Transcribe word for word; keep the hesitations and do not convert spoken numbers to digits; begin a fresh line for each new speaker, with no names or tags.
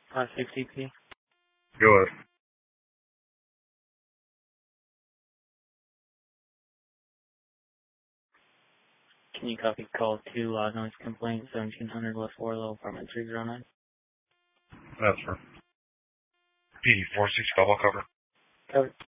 five sixty P.
Go ahead.
Can you copy call two loud noise complaint, seventeen hundred West Warlow, apartment three oh nine?
That's for P D four six double cover.
Covered.